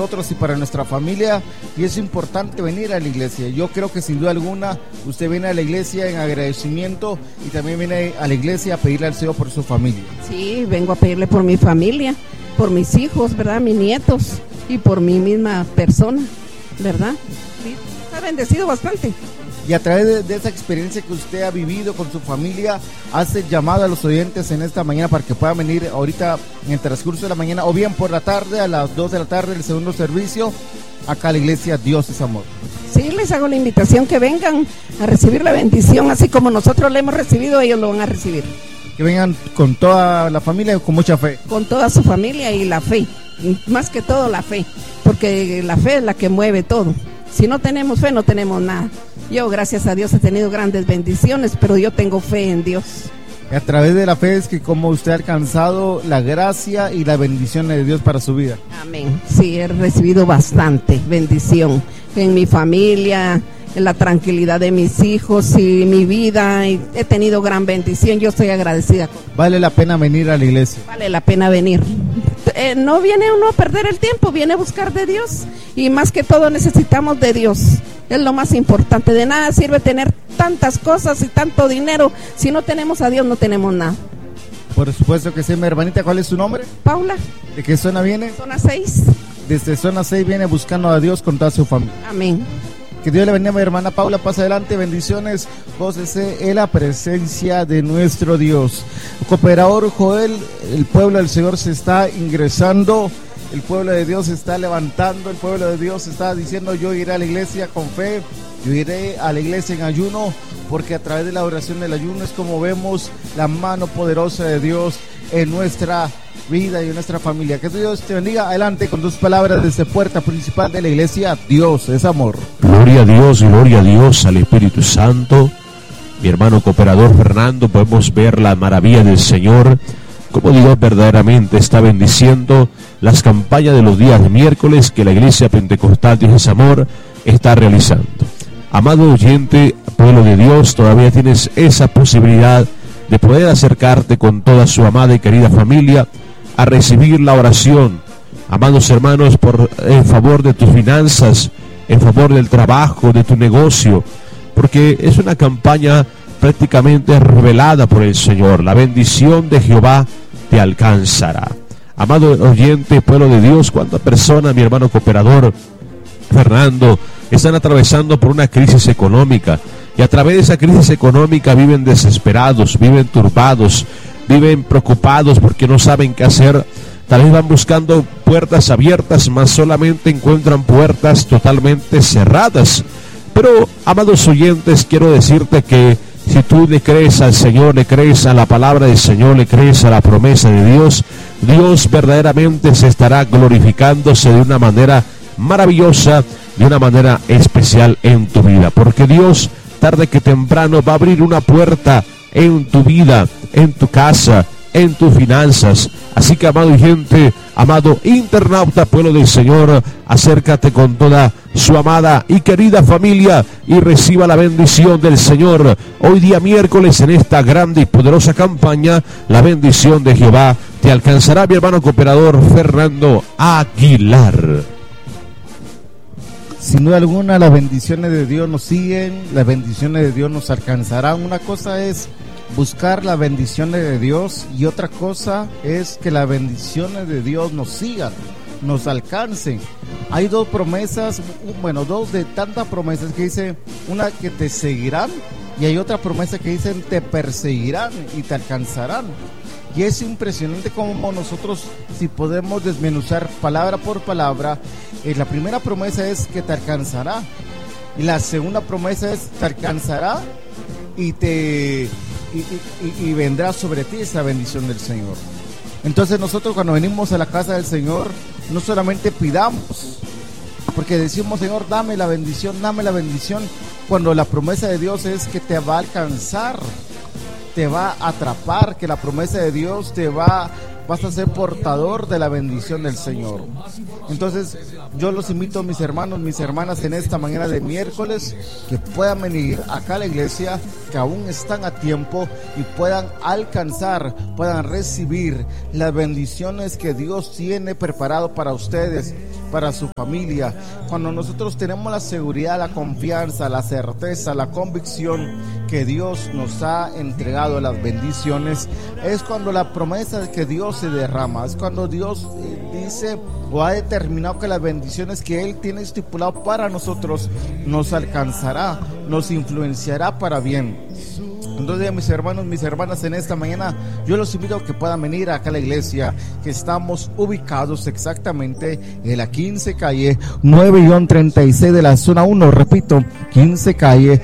nosotros y para nuestra familia, y es importante venir a la iglesia. Yo creo que sin duda alguna usted viene a la iglesia en agradecimiento y también viene a la iglesia a pedirle al Señor por su familia. Sí, vengo a pedirle por mi familia, por mis hijos, ¿verdad? Mis nietos y por mi misma persona, ¿verdad? Sí, está bendecido bastante. Y a través de esa experiencia que usted ha vivido con su familia, hace llamado a los oyentes en esta mañana para que puedan venir ahorita en el transcurso de la mañana o bien por la tarde a las 2 de la tarde, el segundo servicio, acá a la iglesia Dios es Amor. Sí, les hago la invitación que vengan a recibir la bendición, así como nosotros la hemos recibido, ellos lo van a recibir. Que vengan con toda la familia y con mucha fe. Con toda su familia y la fe, más que todo la fe, porque la fe es la que mueve todo. Si no tenemos fe, no tenemos nada. Yo, gracias a Dios, he tenido grandes bendiciones, pero yo tengo fe en Dios. Y a través de la fe es que como usted ha alcanzado la gracia y la bendición de Dios para su vida. Amén. Sí, he recibido bastante bendición en mi familia, en la tranquilidad de mis hijos y mi vida. Y he tenido gran bendición. Yo estoy agradecida. Vale la pena venir a la iglesia. Vale la pena venir. No viene uno a perder el tiempo, viene a buscar de Dios. Y más que todo necesitamos de Dios. Es lo más importante. De nada sirve tener tantas cosas y tanto dinero. Si no tenemos a Dios, no tenemos nada. Por supuesto que sí, mi hermanita. ¿Cuál es su nombre? Paula. ¿De qué zona viene? Zona 6. Desde zona 6 viene buscando a Dios con toda su familia. Amén. Que Dios le bendiga, mi hermana Paula. Pasa adelante, bendiciones. Gócese en la presencia de nuestro Dios. Cooperador Joel, el pueblo del Señor se está ingresando. El pueblo de Dios se está levantando. El pueblo de Dios está diciendo: yo iré a la iglesia con fe. Yo iré a la iglesia en ayuno, porque a través de la oración del ayuno es como vemos la mano poderosa de Dios en nuestra vida y en nuestra familia. Que Dios te bendiga. Adelante con tus palabras desde puerta principal de la iglesia. Dios es amor. Gloria a Dios, al Espíritu Santo. Mi hermano cooperador Fernando, podemos ver la maravilla del Señor, como Dios verdaderamente está bendiciendo las campañas de los días de miércoles que la iglesia pentecostal Dios es amor está realizando. Amado oyente, pueblo de Dios, todavía tienes esa posibilidad de poder acercarte con toda su amada y querida familia a recibir la oración, amados hermanos, en favor de tus finanzas, en favor del trabajo, de tu negocio, porque es una campaña prácticamente revelada por el Señor. La bendición de Jehová te alcanzará. Amado oyente, pueblo de Dios, ¿cuántas personas, mi hermano cooperador Fernando, están atravesando por una crisis económica? Y a través de esa crisis económica viven desesperados, viven turbados, viven preocupados porque no saben qué hacer. Tal vez van buscando puertas abiertas, mas solamente encuentran puertas totalmente cerradas. Pero, amados oyentes, quiero decirte que si tú le crees al Señor, le crees a la palabra del Señor, le crees a la promesa de Dios, Dios verdaderamente se estará glorificándose de una manera maravillosa, de una manera especial en tu vida, porque Dios tarde que temprano va a abrir una puerta en tu vida, en tu casa, en tus finanzas. Así que, amado gente, amado internauta, pueblo del Señor, acércate con toda su amada y querida familia y reciba la bendición del Señor. Hoy día miércoles, en esta grande y poderosa campaña, la bendición de Jehová te alcanzará, mi hermano cooperador Fernando Aguilar. Sin duda alguna, las bendiciones de Dios nos siguen, las bendiciones de Dios nos alcanzarán. Una cosa es buscar las bendiciones de Dios y otra cosa es que las bendiciones de Dios nos sigan, nos alcancen. Hay dos promesas, dos de tantas promesas que dice, una que te seguirán y hay otra promesa que dicen te perseguirán y te alcanzarán. Y es impresionante cómo nosotros, si podemos desmenuzar palabra por palabra, la primera promesa es que te alcanzará. Y la segunda promesa es te alcanzará y vendrá sobre ti esa bendición del Señor. Entonces nosotros cuando venimos a la casa del Señor, no solamente pidamos, porque decimos, Señor, dame la bendición, cuando la promesa de Dios es que te va a alcanzar, te va a atrapar, que la promesa de Dios vas a ser portador de la bendición del Señor. Entonces yo los invito, mis hermanos, mis hermanas, en esta mañana de miércoles, que puedan venir acá a la iglesia, que aún están a tiempo y puedan alcanzar, puedan recibir las bendiciones que Dios tiene preparado para ustedes, para su familia. Cuando nosotros tenemos la seguridad, la confianza, la certeza, la convicción que Dios nos ha entregado las bendiciones, es cuando la promesa de que Dios se derrama, es cuando Dios dice o ha determinado que las bendiciones que Él tiene estipulado para nosotros nos alcanzará, nos influenciará para bien. Entonces, mis hermanos, mis hermanas, en esta mañana yo los invito a que puedan venir acá a la iglesia, que estamos ubicados exactamente en la 15 calle 9-36 de la zona 1, repito, 15 calle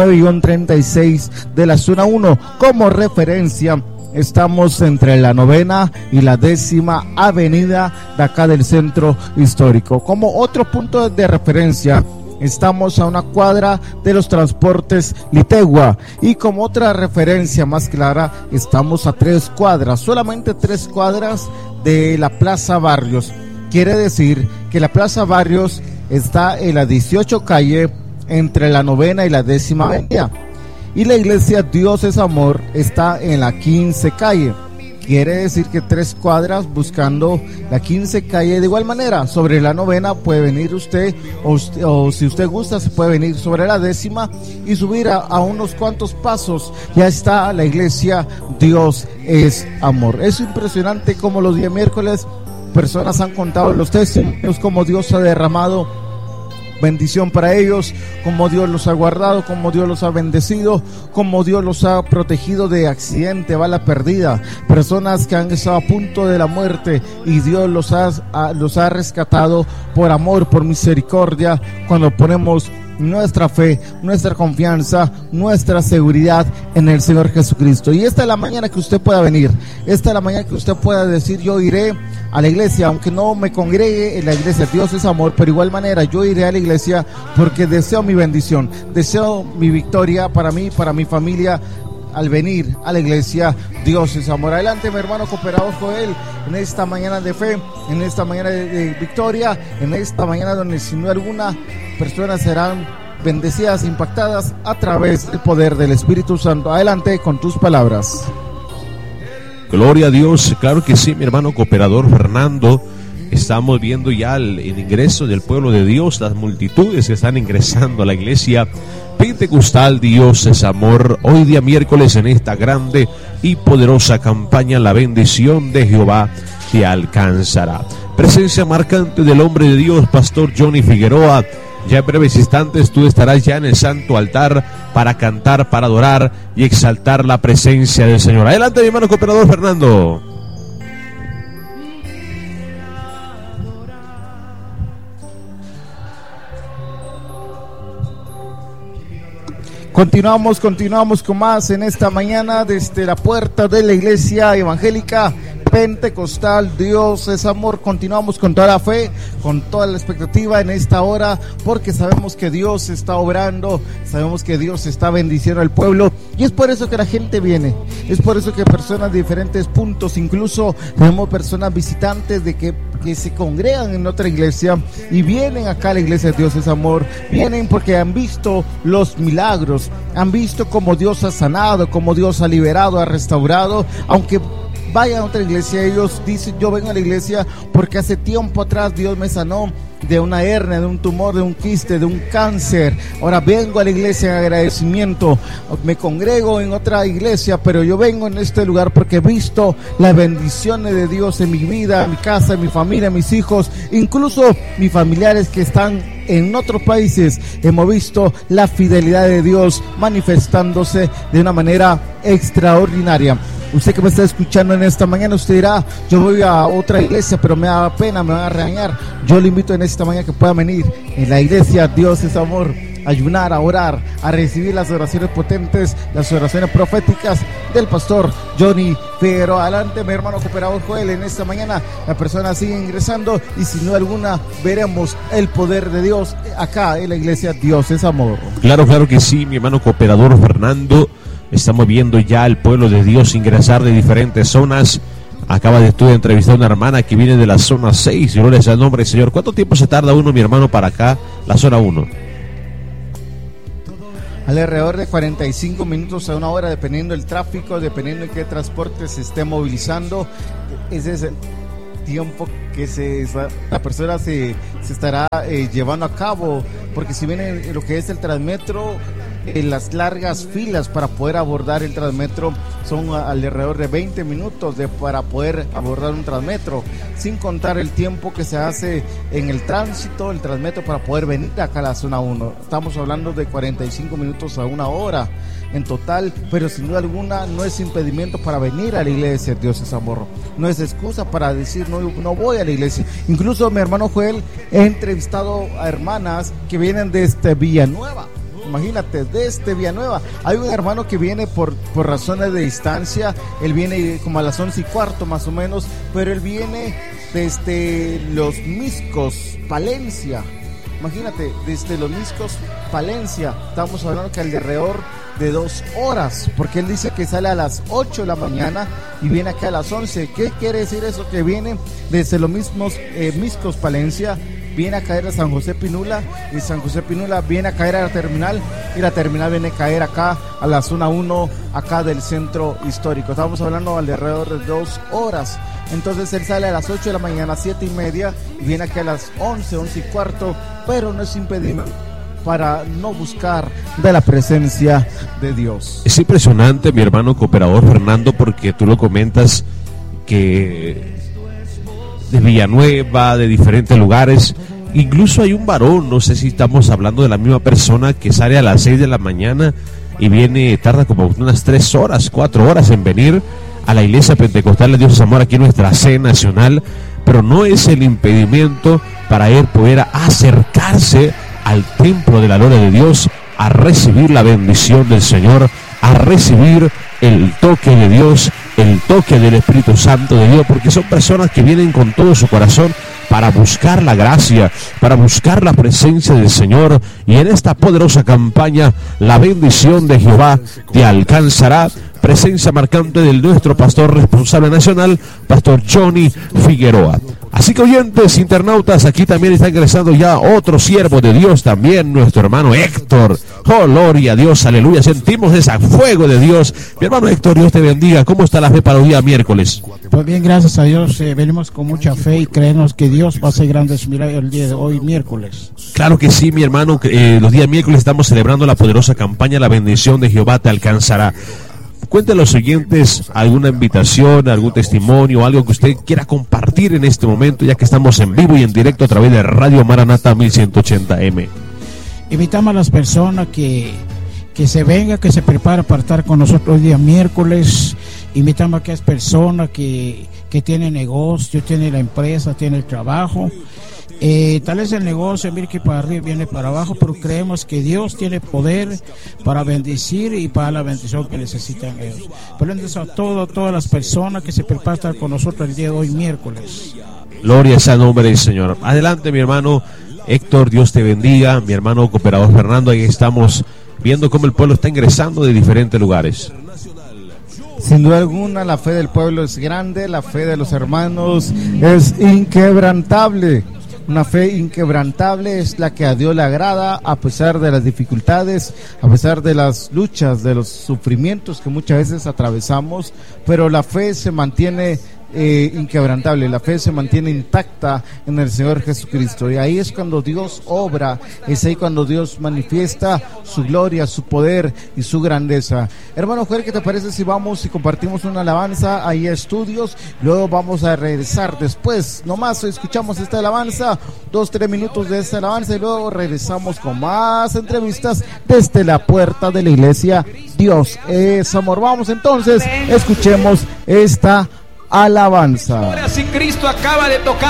9-36 de la zona 1. Como referencia, estamos entre la 9ª y la 10ª avenida de acá del centro histórico. Como otro punto de referencia, estamos a una cuadra de los transportes Litegua, y como otra referencia más clara, estamos a 3 cuadras, solamente 3 cuadras de la Plaza Barrios. Quiere decir que la Plaza Barrios está en la 18 calle entre la 9ª y la 10ª avenida, y la iglesia Dios es Amor está en la 15 calle. Quiere decir que 3 cuadras buscando la 15 calle. De igual manera, sobre la 9ª puede venir usted, o si usted gusta, se puede venir sobre la 10ª y subir a unos cuantos pasos. Ya está la iglesia Dios es Amor. Es impresionante como los días miércoles personas han contado los testimonios, como Dios ha derramado bendición para ellos, como Dios los ha guardado, como Dios los ha bendecido, como Dios los ha protegido de accidente, bala perdida, personas que han estado a punto de la muerte y Dios los ha rescatado por amor, por misericordia, cuando ponemos nuestra fe, nuestra confianza, nuestra seguridad en el Señor Jesucristo. Y esta es la mañana que usted pueda venir, esta es la mañana que usted pueda decir: yo iré a la iglesia, aunque no me congregue en la iglesia Dios es Amor, pero igual manera yo iré a la iglesia porque deseo mi bendición, deseo mi victoria para mí, para mi familia, al venir a la iglesia Dios es Amor. Adelante, mi hermano cooperador Joel, en esta mañana de fe, en esta mañana de victoria, en esta mañana donde sin duda alguna personas serán bendecidas, impactadas a través del poder del Espíritu Santo. Adelante con tus palabras. Gloria a Dios, claro que sí, mi hermano cooperador Fernando. Estamos viendo ya el ingreso del pueblo de Dios, las multitudes que están ingresando a la iglesia Pentecostal Dios es Amor. Hoy día miércoles, en esta grande y poderosa campaña, la bendición de Jehová te alcanzará. Presencia marcante del hombre de Dios, Pastor Johnny Figueroa. Ya en breves instantes tú estarás ya en el santo altar para cantar, para adorar y exaltar la presencia del Señor. Adelante, mi hermano cooperador Fernando. Continuamos con más en esta mañana desde la puerta de la iglesia evangélica Pentecostal Dios es Amor. Continuamos con toda la fe, con toda la expectativa en esta hora, porque sabemos que Dios está obrando, sabemos que Dios está bendiciendo al pueblo, y es por eso que la gente viene, es por eso que personas de diferentes puntos, incluso tenemos personas visitantes de que se congregan en otra iglesia y vienen acá a la iglesia Dios es Amor. Vienen porque han visto los milagros, han visto cómo Dios ha sanado, cómo Dios ha liberado, ha restaurado. Aunque vayan a otra iglesia, ellos dicen: yo vengo a la iglesia porque hace tiempo atrás Dios me sanó de una hernia, de un tumor, de un quiste, de un cáncer. Ahora vengo a la iglesia en agradecimiento. Me congrego en otra iglesia, pero yo vengo en este lugar porque he visto las bendiciones de Dios en mi vida, en mi casa, en mi familia, en mis hijos, incluso mis familiares que están en otros países. Hemos visto la fidelidad de Dios manifestándose de una manera extraordinaria. Usted que me está escuchando en esta mañana, usted dirá: yo voy a otra iglesia, pero me da pena, me van a regañar. Yo le invito en esta mañana que pueda venir en la iglesia Dios es Amor, a ayunar, a orar, a recibir las oraciones potentes, las oraciones proféticas del pastor Johnny Figueroa. Adelante, mi hermano cooperador Joel, en esta mañana la persona sigue ingresando y sin duda alguna veremos el poder de Dios acá en la iglesia Dios es Amor. Claro que sí, mi hermano cooperador Fernando. Estamos viendo ya el pueblo de Dios ingresar de diferentes zonas. Acaba de entrevistar a una hermana que viene de la zona 6. Gloria al nombre del Señor. ¿Cuánto tiempo se tarda uno, mi hermano, para acá, la zona 1? Alrededor de 45 minutos a una hora, dependiendo del tráfico, dependiendo en qué transporte se esté movilizando. Ese es tiempo que la persona se estará llevando a cabo, porque si viene lo que es el Transmetro, las largas filas para poder abordar el Transmetro son alrededor de 20 minutos para poder abordar un Transmetro, sin contar el tiempo que se hace en el tránsito, el Transmetro, para poder venir acá a la zona 1. Estamos hablando de 45 minutos a una hora en total, pero sin duda alguna no es impedimento para venir a la iglesia. Dios es amor, no es excusa para decir no voy a la iglesia. Incluso mi hermano Joel, he entrevistado a hermanas que vienen desde Villanueva. Imagínate, desde Villanueva. Hay un hermano que viene por razones de distancia. Él viene como a las 11:15 más o menos, pero él viene desde Los Miscos, Palencia. Imagínate, desde Los Miscos, Palencia. Estamos hablando que alrededor de 2 horas, porque él dice que sale a las 8 de la mañana y viene acá a las 11. ¿Qué quiere decir eso? Que viene desde Los mismos Miscos, Palencia, viene a caer a San José Pinula, y San José Pinula viene a caer a la terminal, y la terminal viene a caer acá a la zona 1, acá del centro histórico. Estamos hablando alrededor de 2 horas. Entonces él sale a las 8 de la mañana, 7:30, y viene aquí a las 11:15, pero no es impedimento para no buscar de la presencia de Dios. Es impresionante, mi hermano cooperador Fernando, porque tú lo comentas que de Villanueva, de diferentes lugares, incluso hay un varón, no sé si estamos hablando de la misma persona, que sale a las 6 de la mañana y tarda como unas 3 horas, 4 horas en venir a la iglesia pentecostal de Dios es Amor, aquí en nuestra sede nacional, pero no es el impedimento para él poder acercarse al templo de la gloria de Dios, a recibir la bendición del Señor, a recibir el toque de Dios, el toque del Espíritu Santo de Dios, porque son personas que vienen con todo su corazón para buscar la gracia, para buscar la presencia del Señor. Y en esta poderosa campaña, la bendición de Jehová te alcanzará. Presencia marcante del nuestro pastor responsable nacional, Pastor Johnny Figueroa. Así que, oyentes, internautas, aquí también está ingresando ya otro siervo de Dios también, nuestro hermano Héctor. Oh, gloria a Dios, aleluya, sentimos ese fuego de Dios. Mi hermano Héctor, Dios te bendiga. ¿Cómo está la fe para el día miércoles? Pues bien, gracias a Dios, venimos con mucha fe y creemos que Dios va a hacer grandes milagros el día de hoy, miércoles. Claro que sí, mi hermano, los días miércoles estamos celebrando la poderosa campaña, la bendición de Jehová te alcanzará. Cuéntanos los siguientes, alguna invitación, algún testimonio, algo que usted quiera compartir en este momento, ya que estamos en vivo y en directo a través de Radio Maranata 1180M. Invitamos a las personas que se venga, que se prepara para estar con nosotros el día miércoles. Invitamos a aquellas personas que tienen negocio, tienen la empresa, tienen el trabajo. Tal vez el negocio, mire que para arriba viene para abajo, pero creemos que Dios tiene poder para bendecir y para la bendición que necesitan ellos. Pero entonces a todas las personas que se preparan a estar con nosotros el día de hoy, miércoles. Gloria sea el nombre del Señor. Adelante, mi hermano Héctor, Dios te bendiga. Mi hermano cooperador Fernando, ahí estamos viendo cómo el pueblo está ingresando de diferentes lugares. Sin duda alguna, la fe del pueblo es grande, la fe de los hermanos es inquebrantable. Una fe inquebrantable es la que a Dios le agrada, a pesar de las dificultades, a pesar de las luchas, de los sufrimientos que muchas veces atravesamos, pero la fe se mantiene inquebrantable, la fe se mantiene intacta en el Señor Jesucristo, y ahí es cuando Dios obra, es ahí cuando Dios manifiesta su gloria, su poder y su grandeza. Hermano Joel, ¿qué te parece si vamos y compartimos una alabanza ahí a estudios? Luego vamos a regresar después, nomás escuchamos esta alabanza, 2-3 minutos de esta alabanza, y luego regresamos con más entrevistas desde la puerta de la iglesia Dios es Amor. Vamos entonces, escuchemos esta alabanza. Ahora sí, Cristo acaba de tocar.